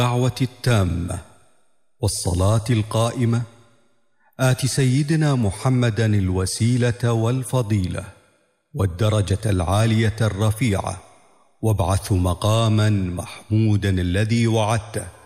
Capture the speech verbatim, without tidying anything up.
الدعوة التامة والصلاة القائمة آت سيدنا محمدا الوسيلة والفضيلة والدرجة العالية الرفيعة وابعث مقاما محمودا الذي وعدته